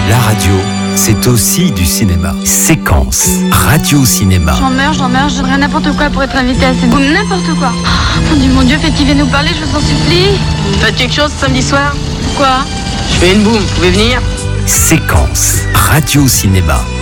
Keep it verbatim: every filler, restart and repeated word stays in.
La radio, c'est aussi du cinéma. Séquence radio-cinéma. J'en meurs, j'en meurs, je donnerais n'importe quoi pour être invité à cette boum, n'importe quoi. Oh, mon Dieu, mon Dieu, faites qu'il vienne nous parler, je vous en supplie. Faites quelque chose samedi soir? Quoi? Je fais une boum, vous pouvez venir? Séquence radio-cinéma.